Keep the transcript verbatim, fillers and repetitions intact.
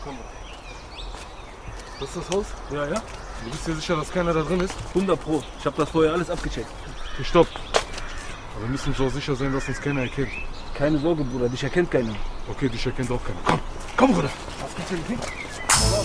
Komm. Das ist das Haus? Ja, ja. Du bist dir sicher, dass keiner da drin ist? hundert Pro. Ich habe das vorher alles abgecheckt. Okay, stopp. Aber wir müssen uns auch sicher sein, dass uns keiner erkennt. Keine Sorge, Bruder. Dich erkennt keiner. Okay, dich erkennt auch keiner. Komm, komm, Bruder. Was gibt's denn?